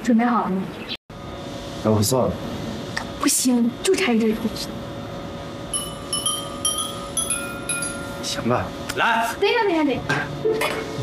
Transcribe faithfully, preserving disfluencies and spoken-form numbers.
准备好了吗？ 那我算了。 不行，就差这一步。 行吧，来。 等一下，等一下，等一下。